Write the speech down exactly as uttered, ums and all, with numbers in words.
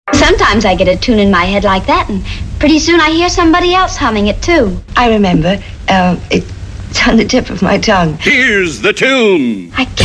Sometimes I get a tune in my head like that, and pretty soon I hear somebody else humming it, too. I remember. Uh, it's on the tip of my tongue. Here's the tune. I can't